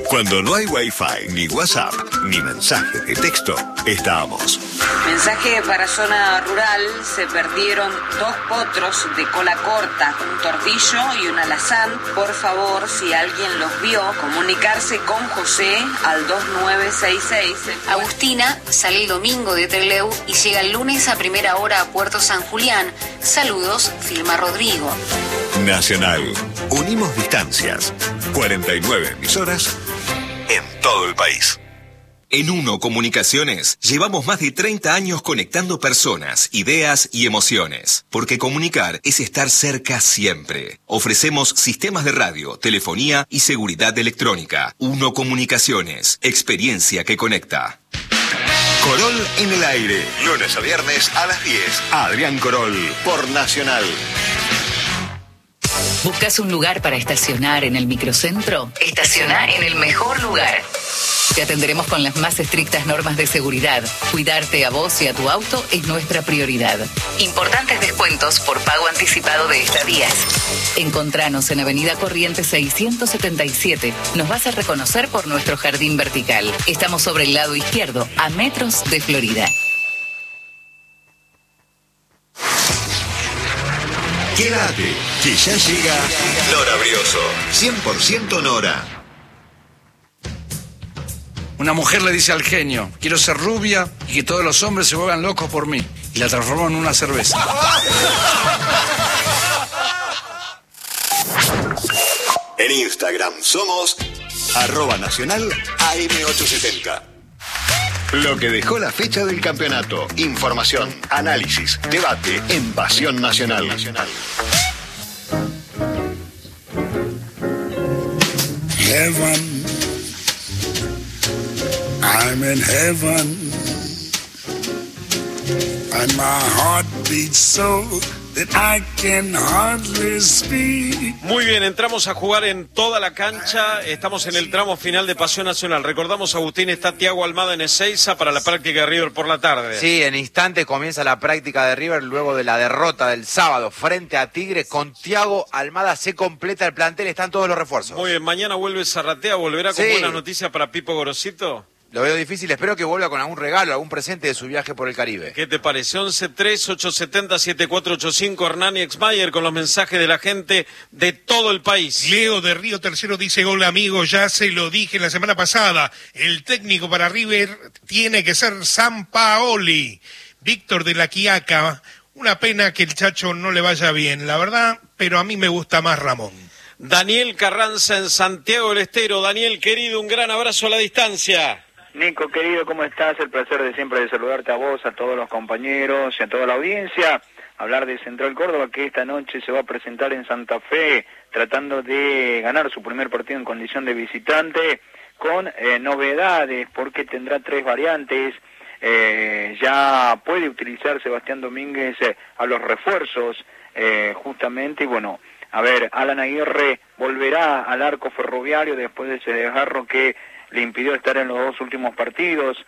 Cuando no hay Wi-Fi, ni WhatsApp, ni mensaje de texto, estábamos. Mensaje para zona rural: se perdieron 2 potros de cola corta, un tordillo y un alazán. Por favor, si alguien los vio, comunicarse con José al 2966. Agustina sale el domingo de Trelew y llega el lunes a primera hora a Puerto San Julián. Saludos, firma Rodrigo. Nacional. Unimos distancias. 49 emisoras en todo el país. En Uno Comunicaciones llevamos más de 30 años conectando personas, ideas y emociones. Porque comunicar es estar cerca siempre. Ofrecemos sistemas de radio, telefonía y seguridad electrónica. Uno Comunicaciones. Experiencia que conecta. Corol en el aire. Lunes a viernes a las 10. Adrián Corol por Nacional. ¿Buscas un lugar para estacionar en el microcentro? Estaciona en el mejor lugar. Te atenderemos con las más estrictas normas de seguridad. Cuidarte a vos y a tu auto es nuestra prioridad. Importantes descuentos por pago anticipado de estadías. Encontranos en Avenida Corrientes 677. Nos vas a reconocer por nuestro jardín vertical. Estamos sobre el lado izquierdo, a metros de Florida. Quédate, que ya llega Nora Brioso. 100% Nora. Una mujer le dice al genio: quiero ser rubia y que todos los hombres se vuelvan locos por mí. Y la transformó en una cerveza. En Instagram somos @nacional AM870. Lo que dejó la fecha del campeonato. Información, análisis, debate en Pasión Nacional. Heaven, I'm in heaven, and my heart beats so that I can hardly speak. Muy bien, entramos a jugar en toda la cancha. Estamos en el tramo final de Pasión Nacional. Recordamos, Agustín, está Tiago Almada en Ezeiza para la práctica de River por la tarde. Sí, en instantes comienza la práctica de River luego de la derrota del sábado frente a Tigre. Con Tiago Almada se completa el plantel, están todos los refuerzos. Muy bien, mañana vuelve Zarratea, ¿volverá con buenas noticias para Pipo Gorosito? Lo veo difícil, espero que vuelva con algún regalo, algún presente de su viaje por el Caribe. ¿Qué te parece? 11-3-870-7485, Hernán y Exmayer, con los mensajes de la gente de todo el país. Leo de Río Tercero dice: hola amigo, ya se lo dije la semana pasada, el técnico para River tiene que ser Sampaoli. Víctor de La Quiaca: una pena que el Chacho no le vaya bien, la verdad, pero a mí me gusta más Ramón. Daniel Carranza en Santiago del Estero. Daniel, querido, un gran abrazo a la distancia. Nico, querido, ¿cómo estás? El placer de siempre de saludarte a vos, a todos los compañeros y a toda la audiencia. Hablar de Central Córdoba, que esta noche se va a presentar en Santa Fe, tratando de ganar su primer partido en condición de visitante, con novedades, porque tendrá 3 variantes. Ya puede utilizar Sebastián Domínguez a los refuerzos, justamente, y bueno, a ver, Alan Aguirre volverá al arco ferroviario después de ese desgarro que le impidió estar en los 2 últimos partidos.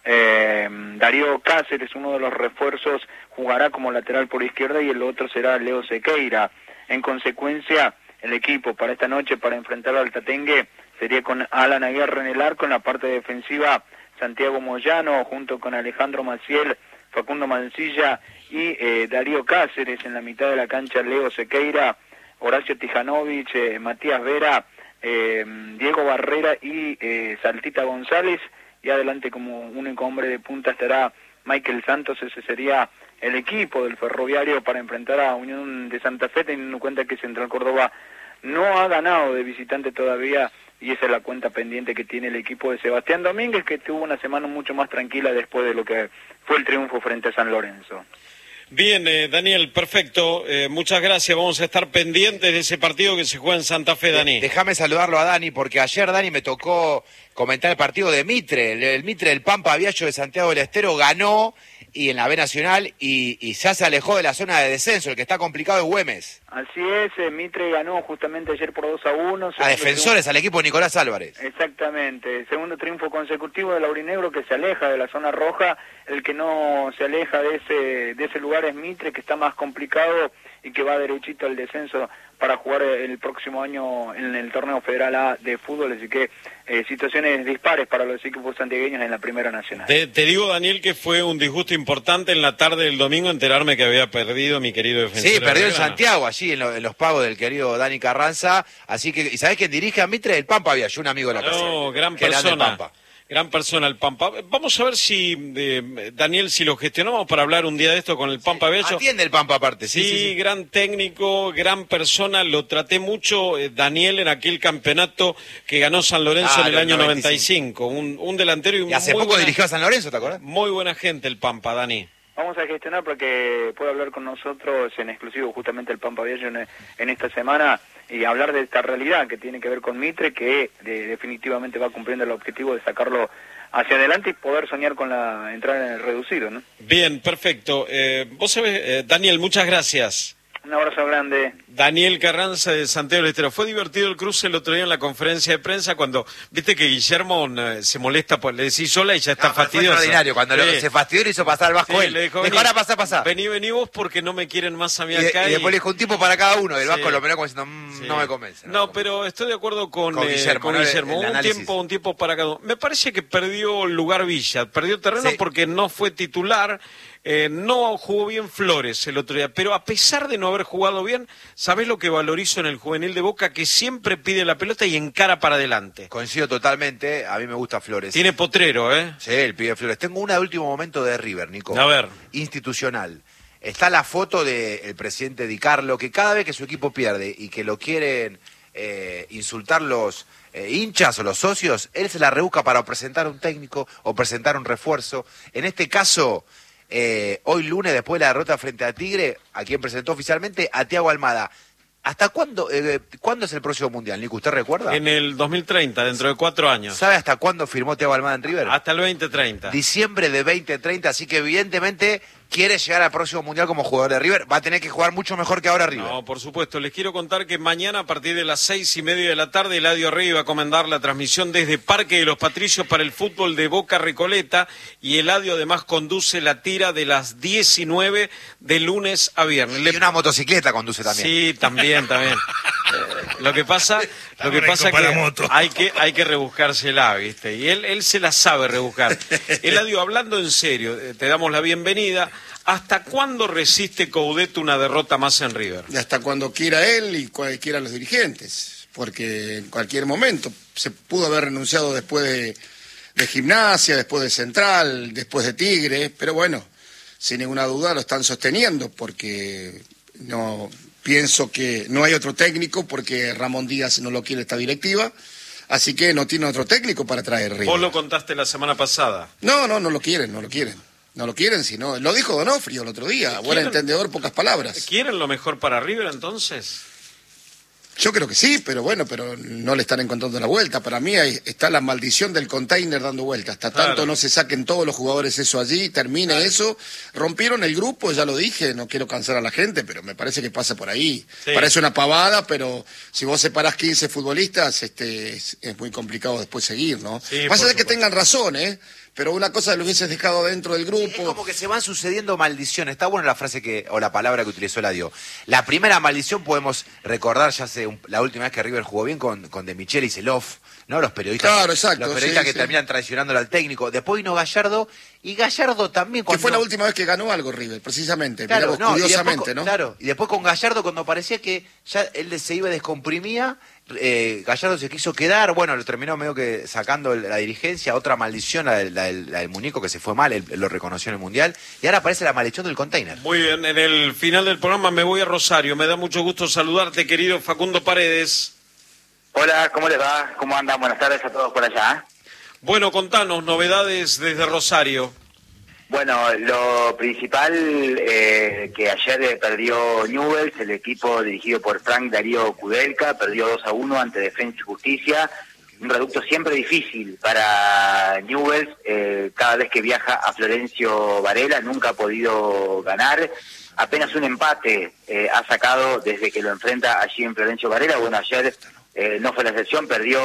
Darío Cáceres, uno de los refuerzos, jugará como lateral por izquierda y el otro será Leo Sequeira. En consecuencia, el equipo para esta noche, para enfrentar al Tatengue, sería con Alan Aguirre en el arco. En la parte defensiva, Santiago Moyano, junto con Alejandro Maciel, Facundo Mancilla y Darío Cáceres. En la mitad de la cancha, Leo Sequeira, Horacio Tijanovic, Matías Vera, Diego Barrera y Saltita González, y adelante como único hombre de punta estará Michael Santos. Ese sería el equipo del Ferroviario para enfrentar a Unión de Santa Fe, teniendo en cuenta que Central Córdoba no ha ganado de visitante todavía, y esa es la cuenta pendiente que tiene el equipo de Sebastián Domínguez, que tuvo una semana mucho más tranquila después de lo que fue el triunfo frente a San Lorenzo. Bien, Daniel, perfecto. Muchas gracias. Vamos a estar pendientes de ese partido que se juega en Santa Fe, Dani. Déjame saludarlo a Dani, porque ayer, Dani, me tocó comentar el partido de Mitre. El Mitre del Pampa Viallo de Santiago del Estero ganó y en la B Nacional y ya se alejó de la zona de descenso. El que está complicado es Güemes. Así es, Mitre ganó justamente ayer por 2-1. A Defensores, al equipo de Nicolás Álvarez. Exactamente, segundo triunfo consecutivo del aurinegro, que se aleja de la zona roja. El que no se aleja de ese lugar es Mitre, que está más complicado y que va derechito al descenso para jugar el próximo año en el torneo federal A de fútbol, así que situaciones dispares para los equipos santiagueños en la Primera Nacional. Te digo, Daniel, que fue un disgusto importante en la tarde del domingo enterarme que había perdido mi querido defensor. Sí, perdió en Santiago, allí en los pagos del querido Dani Carranza, así que, ¿y sabés quién dirige a Mitre? El Pampa Viallo, un amigo de la casa. No, gran persona. Gran persona el Pampa. Vamos a ver si, Daniel, si lo gestionamos para hablar un día de esto con el Pampa Viallo. Atiende el Pampa aparte, sí. Gran técnico, gran persona, lo traté mucho, Daniel, en aquel campeonato que ganó San Lorenzo en el año 95. Un delantero y hace poco dirigió a San Lorenzo, ¿te acuerdas? Muy buena gente el Pampa, Dani. Vamos a gestionar para que pueda hablar con nosotros en exclusivo justamente el Pampa Viallo en esta semana y hablar de esta realidad que tiene que ver con Mitre, que definitivamente va cumpliendo el objetivo de sacarlo hacia adelante y poder soñar con la entrada en el reducido, ¿no? Bien, perfecto. Vos sabés, Daniel, muchas gracias. Un abrazo grande. Daniel Carranza de Santiago del Estero. Fue divertido el cruce el otro día en la conferencia de prensa cuando, viste que Guillermo se molesta, pues le decís hola y ya está fastidioso. Fue extraordinario, cuando se fastidió le hizo pasar al Vasco él. Le dijo, ahora pasá. Vení vos porque no me quieren más a mí acá. Y después le dijo un tipo para cada uno, y el Vasco lo miró como diciendo, no me convence. No, pero estoy de acuerdo con Guillermo. Un tiempo para cada uno. Me parece que perdió lugar Villa, perdió terreno porque no fue titular. No jugó bien Flores el otro día, pero a pesar de no haber jugado bien, ¿sabés lo que valorizo en el juvenil de Boca? Que siempre pide la pelota y encara para adelante. Coincido totalmente, a mí me gusta Flores. Tiene potrero, ¿eh? Sí, el pibe Flores. Tengo una de último momento de River, Nico. A ver. Institucional. Está la foto del presidente Di Carlo, que cada vez que su equipo pierde y que lo quieren insultar los hinchas o los socios, él se la rebusca para presentar un técnico o presentar un refuerzo. En este caso... hoy lunes, después de la derrota frente a Tigre, a quien presentó oficialmente a Thiago Almada. ¿Hasta cuándo es el próximo Mundial, Nico? ¿Usted recuerda? En el 2030, dentro de 4 años. ¿Sabe hasta cuándo firmó Thiago Almada en River? Hasta el 2030. Diciembre de 2030, así que evidentemente quiere llegar al próximo Mundial como jugador de River. Va a tener que jugar mucho mejor que ahora River. No, por supuesto. Les quiero contar que mañana a partir de las 6:30 de la tarde, Eladio Rey va a comandar la transmisión desde Parque de los Patricios para el fútbol de Boca Recoleta, y Eladio además conduce la tira de las 19 de lunes a viernes. Y una motocicleta conduce también. Sí, también. Lo que pasa que hay que rebuscársela, ¿viste? Y él se la sabe rebuscar. Eladio, hablando en serio, te damos la bienvenida. ¿Hasta cuándo resiste Coudet una derrota más en River? Hasta cuando quiera él y cualquiera los dirigentes, porque en cualquier momento se pudo haber renunciado después de Gimnasia, después de Central, después de Tigre, pero bueno, sin ninguna duda lo están sosteniendo, porque no pienso que no hay otro técnico, porque Ramón Díaz no lo quiere esta directiva, así que no tiene otro técnico para traer River. Vos lo contaste la semana pasada. No lo quieren. No lo quieren, sino lo dijo Donofrio el otro día, buen entendedor, pocas palabras. ¿Quieren lo mejor para River entonces? Yo creo que sí, pero no le están encontrando la vuelta. Para mí está la maldición del container dando vuelta. Hasta tanto no se saquen todos los jugadores eso allí, termine eso. Rompieron el grupo, ya lo dije, no quiero cansar a la gente, pero me parece que pasa por ahí. Sí. Parece una pavada, pero si vos separás 15 futbolistas, es muy complicado después seguir, ¿no? Sí, pasa de que tengan razón, pero una cosa lo hubieses dejado dentro del grupo. Es como que se van sucediendo maldiciones. Está buena la frase o la palabra que utilizó Eladio. La primera maldición podemos recordar ya hace la última vez que River jugó bien con De Michele y Seloff, ¿no? Los periodistas, claro, exacto, los periodistas que terminan traicionándole al técnico. Después vino Gallardo, y Gallardo también... Que fue la última vez que ganó algo River, precisamente. Claro, curiosamente, ¿no? Claro, y después con Gallardo, cuando parecía que ya él se iba descomprimía, Gallardo se quiso quedar, lo terminó medio que sacando la dirigencia, otra maldición, la del muñeco que se fue mal, él lo reconoció en el Mundial, y ahora aparece la maldición del container. Muy bien, en el final del programa me voy a Rosario, me da mucho gusto saludarte, querido Facundo Paredes. Hola, ¿cómo les va? ¿Cómo andan? Buenas tardes a todos por allá. Bueno, contanos, novedades desde Rosario. Bueno, lo principal que ayer perdió Newell's, el equipo dirigido por Frank Darío Kudelka, perdió 2-1 ante Defensa y Justicia. Un reducto siempre difícil para Newell's, cada vez que viaja a Florencio Varela, nunca ha podido ganar. Apenas un empate ha sacado desde que lo enfrenta allí en Florencio Varela. Bueno, ayer no fue la excepción, perdió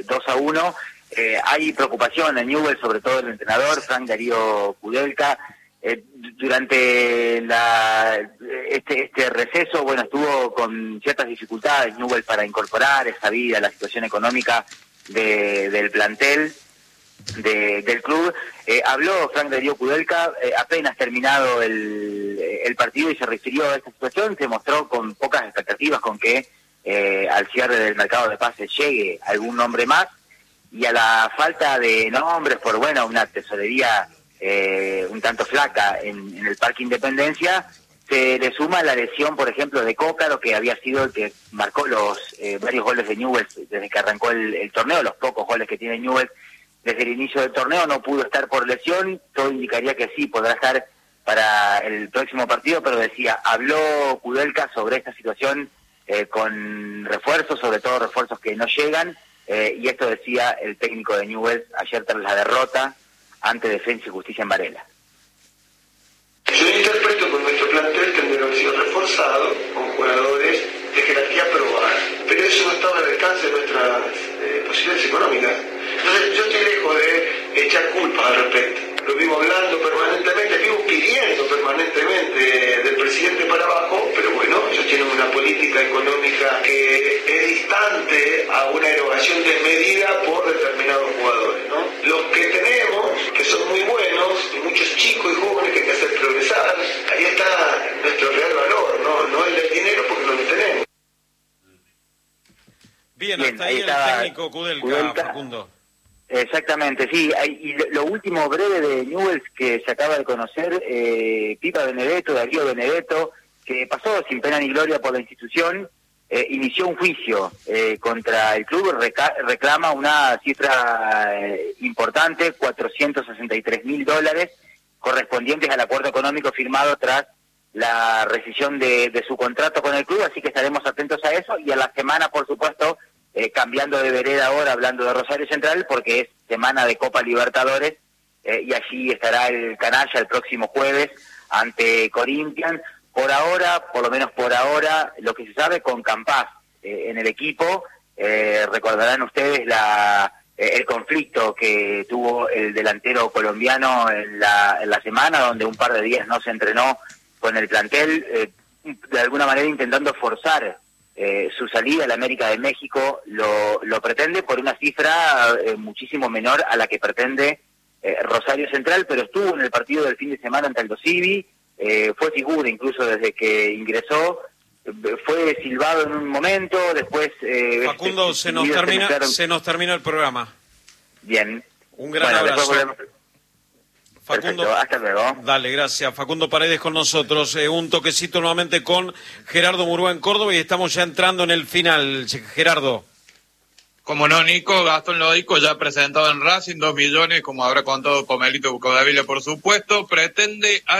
2-1. Hay preocupación en Newell's, sobre todo el entrenador, Frank Darío Kudelka, Durante este receso, bueno, estuvo con ciertas dificultades Newell's para incorporar esa vida, la situación económica del plantel del club. Habló Frank Darío Kudelka apenas terminado el partido y se refirió a esta situación. Se mostró con pocas expectativas con que al cierre del mercado de pases llegue algún nombre más, y a la falta de nombres por, bueno, una tesorería un tanto flaca en el Parque Independencia, se le suma la lesión, por ejemplo, de Cócaro, que había sido el que marcó los varios goles de Newell's desde que arrancó el torneo, los pocos goles que tiene Newell's desde el inicio del torneo. No pudo estar por lesión, todo indicaría que sí, podrá estar para el próximo partido, pero decía, habló Kudelka sobre esta situación con refuerzos, sobre todo refuerzos que no llegan, y esto decía el técnico de Newell's ayer tras la derrota ante Defensa y Justicia en Varela. Yo interpreto que nuestro plantel tendría que haber sido reforzado con jugadores de jerarquía probada, pero eso no estaba al alcance de nuestras posibilidades económicas. Entonces yo estoy lejos de echar culpas al respecto. Lo vivo hablando permanentemente, vivo pidiendo permanentemente del presidente para abajo, pero bueno, ellos tienen una política económica que es distante a una erogación desmedida por determinados jugadores, ¿no? Los que tenemos, que son muy buenos, y muchos chicos y jóvenes que hay que hacer progresar, ahí está nuestro real valor, no el del dinero, porque no lo tenemos. Bien, hasta ahí el técnico Kudelka, Facundo. Exactamente, sí. Y lo último breve de Newell's que se acaba de conocer, Pipa Benedetto, Darío Benedetto, que pasó sin pena ni gloria por la institución, inició un juicio contra el club, reclama una cifra importante, $463,000, correspondientes al acuerdo económico firmado tras la rescisión de su contrato con el club, así que estaremos atentos a eso, y a la semana, por supuesto, cambiando de vereda ahora, hablando de Rosario Central, porque es semana de Copa Libertadores, y allí estará el canalla el próximo jueves ante Corinthians. Por ahora, por lo menos por ahora, lo que se sabe con Campás en el equipo, recordarán ustedes el conflicto que tuvo el delantero colombiano en la semana, donde un par de días no se entrenó con el plantel, de alguna manera intentando forzar su salida a la América de México. Lo pretende por una cifra muchísimo menor a la que pretende Rosario Central, pero estuvo en el partido del fin de semana ante Aldo Civi, fue figura incluso desde que ingresó, fue silbado en un momento, después... Facundo, se nos termina el programa. Bien. Un gran abrazo. Facundo, perfecto, hasta luego. Dale, gracias. Facundo Paredes con nosotros. Un toquecito nuevamente con Gerardo Murúa en Córdoba y estamos ya entrando en el final. Gerardo. Como no, Nico, Gastón Lodico ya presentado en Racing, 2 millones, como habrá contado Comelito Bucodavila, por supuesto. Pretende a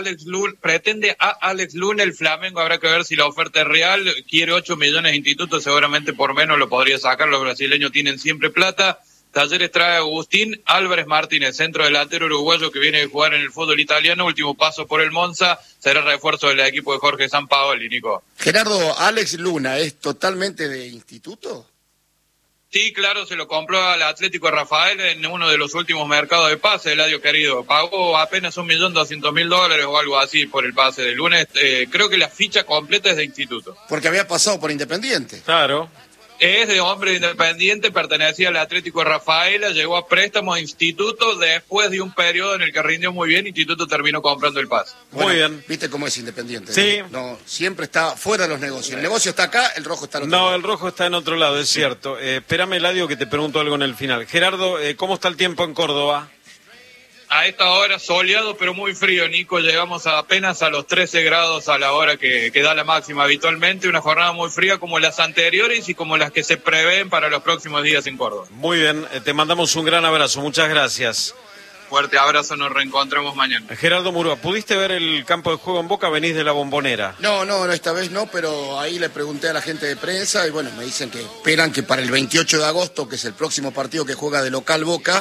Alex Luna el Flamengo, habrá que ver si la oferta es real. Quiere 8 millones de institutos, seguramente por menos lo podría sacar. Los brasileños tienen siempre plata. Talleres trae Agustín Álvarez Martínez, centro delantero uruguayo que viene de jugar en el fútbol italiano, último paso por el Monza, será refuerzo del equipo de Jorge Sampaoli, Nico. Gerardo, ¿Alex Luna es totalmente de instituto? Sí, claro, se lo compró al Atlético Rafael en uno de los últimos mercados de pase, Eladio querido. Pagó apenas $1.200.000 o algo así por el pase de Luna. Creo que la ficha completa es de instituto. Porque había pasado por Independiente. Claro. Es de hombre independiente, pertenecía al Atlético Rafaela, llegó a préstamo a Instituto, después de un periodo en el que rindió muy bien, Instituto terminó comprando el pase. Muy bien. ¿Viste cómo es Independiente? Sí. No, siempre está fuera de los negocios. El negocio está acá, el rojo está en otro lado. No, el rojo está en otro lado, es cierto. Espérame, Eladio, que te pregunto algo en el final. Gerardo, ¿cómo está el tiempo en Córdoba? A esta hora soleado pero muy frío, Nico, llegamos apenas a los 13 grados a la hora que da la máxima habitualmente, una jornada muy fría como las anteriores y como las que se prevén para los próximos días en Córdoba. Muy bien, te mandamos un gran abrazo, muchas gracias. Fuerte abrazo, nos reencontramos mañana. Gerardo Murúa, ¿pudiste ver el campo de juego en Boca? Venís de la Bombonera. No, esta vez no, pero ahí le pregunté a la gente de prensa y bueno, me dicen que esperan que para el 28 de agosto, que es el próximo partido que juega de local Boca,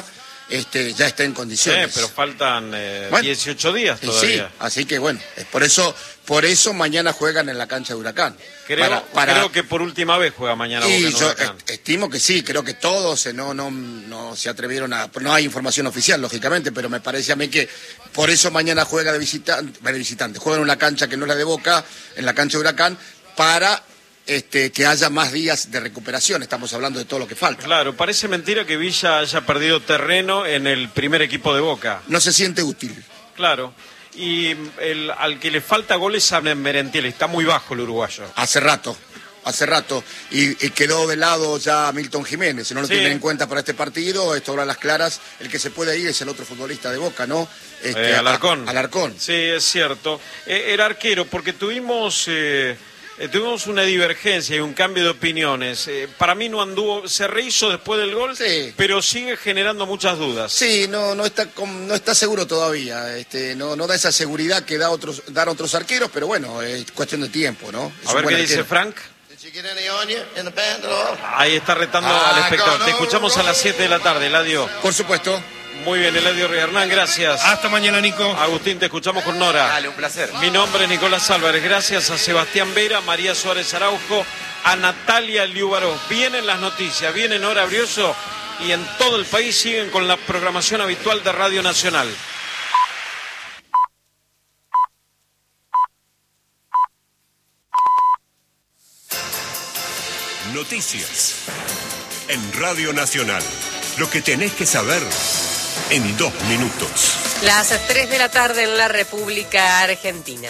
ya esté en condiciones. Pero faltan 18 días todavía. Sí, así que bueno, por eso mañana juegan en la cancha de Huracán. Creo que por última vez juega mañana Boca en Huracán. Estimo que sí, creo que todos no se atrevieron no hay información oficial, lógicamente, pero me parece a mí que por eso mañana juega de visitante. Juega en una cancha que no es la de Boca, en la cancha de Huracán, para que haya más días de recuperación. Estamos hablando de todo lo que falta. Claro, parece mentira que Villa haya perdido terreno en el primer equipo de Boca. No se siente útil. Claro. Y al que le falta goles es a Merentiel, está muy bajo el uruguayo. Hace rato. Y quedó de lado ya Milton Jiménez. Si no lo tienen en cuenta para este partido, esto ahora a las claras, el que se puede ir es el otro futbolista de Boca, ¿no? Alarcón. Alarcón. Sí, es cierto. Era arquero, porque tuvimos una divergencia y un cambio de opiniones. Para mí no anduvo, se rehizo después del gol, pero sigue generando muchas dudas. Sí, no está seguro todavía. No da esa seguridad que dan otros arqueros, pero bueno, es cuestión de tiempo, ¿no? A ver qué dice Frank. Ahí está retando al espectador. Te escuchamos a las 7 de la tarde, Eladio. Por supuesto. Muy bien, Eladio Hernán, gracias. Hasta mañana, Nico. Agustín, te escuchamos con Nora. Dale, un placer. Mi nombre es Nicolás Álvarez. Gracias a Sebastián Vera, María Suárez Araujo, a Natalia Liubaró. Vienen las noticias, viene Nora Brioso y en todo el país siguen con la programación habitual de Radio Nacional. Noticias en Radio Nacional. Lo que tenés que saber en 2 minutos. Las 3 de la tarde en la República Argentina.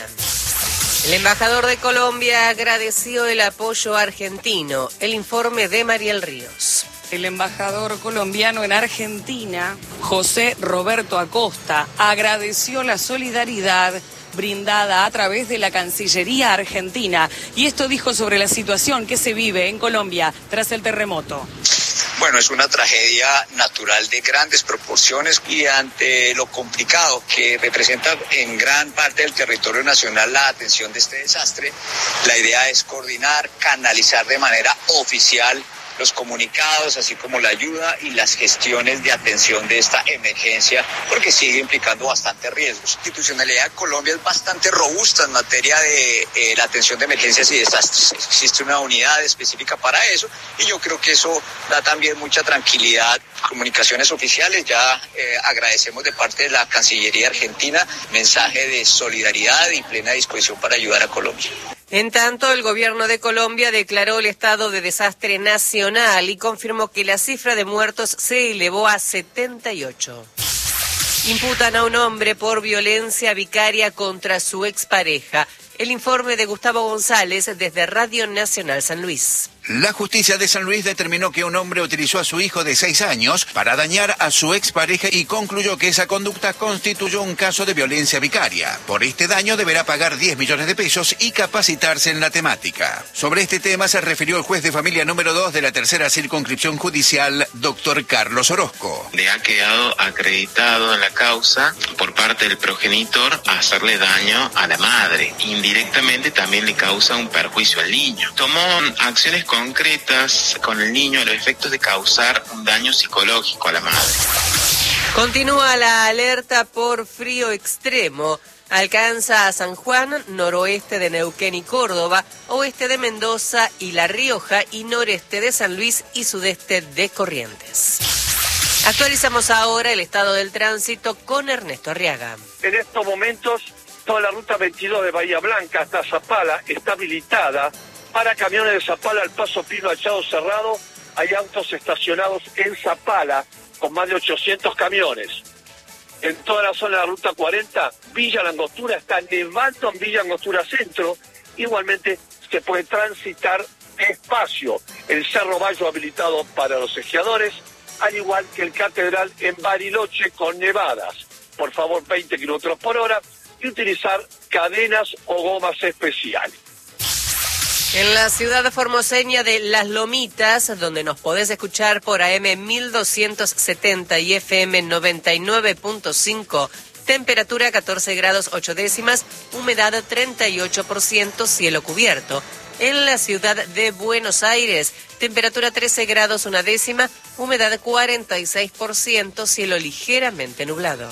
El embajador de Colombia agradeció el apoyo argentino. El informe de Mariel Ríos. El embajador colombiano en Argentina, José Roberto Acosta, agradeció la solidaridad brindada a través de la Cancillería argentina. Y esto dijo sobre la situación que se vive en Colombia tras el terremoto. Bueno, es una tragedia natural de grandes proporciones y ante lo complicado que representa en gran parte del territorio nacional la atención de este desastre, la idea es coordinar, canalizar de manera oficial los comunicados, así como la ayuda y las gestiones de atención de esta emergencia, porque sigue implicando bastantes riesgos. La institucionalidad de Colombia es bastante robusta en materia de la atención de emergencias y desastres. Existe una unidad específica para eso y yo creo que eso da también mucha tranquilidad. Comunicaciones oficiales, ya agradecemos de parte de la Cancillería Argentina mensaje de solidaridad y plena disposición para ayudar a Colombia. En tanto, el gobierno de Colombia declaró el estado de desastre nacional y confirmó que la cifra de muertos se elevó a 78. Imputan a un hombre por violencia vicaria contra su expareja. El informe de Gustavo González desde Radio Nacional San Luis. La justicia de San Luis determinó que un hombre utilizó a su hijo de 6 años para dañar a su expareja y concluyó que esa conducta constituyó un caso de violencia vicaria. Por este daño deberá pagar 10 millones de pesos y capacitarse en la temática. Sobre este tema se refirió el juez de familia número 2 de la tercera circunscripción judicial, doctor Carlos Orozco. Le ha quedado acreditado en la causa por parte del progenitor hacerle daño a la madre. Indirectamente también le causa un perjuicio al niño. Tomó acciones concretas con el niño a los efectos de causar un daño psicológico a la madre. Continúa la alerta por frío extremo. Alcanza a San Juan, noroeste de Neuquén y Córdoba, oeste de Mendoza y La Rioja y noreste de San Luis y sudeste de Corrientes. Actualizamos ahora el estado del tránsito con Ernesto Arriaga. En estos momentos, toda la ruta 22 de Bahía Blanca hasta Zapala está habilitada. Para camiones de Zapala al Paso Pino Hachado Cerrado, hay autos estacionados en Zapala con más de 800 camiones. En toda la zona de la Ruta 40, Villa Langostura está nevando en Villa Langostura Centro. Igualmente se puede transitar despacio el Cerro Bayo habilitado para los esquiadores, al igual que el Catedral en Bariloche con nevadas. Por favor, 20 kilómetros por hora y utilizar cadenas o gomas especiales. En la ciudad formoseña de Las Lomitas, donde nos podés escuchar por AM 1270 y FM 99.5, temperatura 14 grados 8 décimas, humedad 38%, cielo cubierto. En la ciudad de Buenos Aires, temperatura 13 grados una décima, humedad 46%, cielo ligeramente nublado.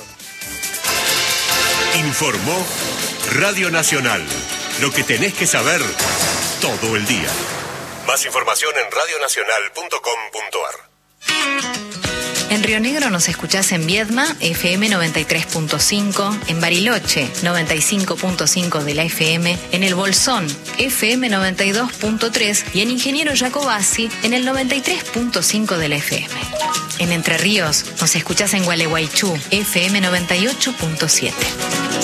Informó Radio Nacional. Lo que tenés que saber todo el día. Más información en radionacional.com.ar. En Río Negro nos escuchás en Viedma, FM 93.5, en Bariloche, 95.5 de la FM, en El Bolsón, FM 92.3 y en Ingeniero Jacobasi, en el 93.5 de la FM. En Entre Ríos nos escuchás en Gualeguaychú, FM 98.7.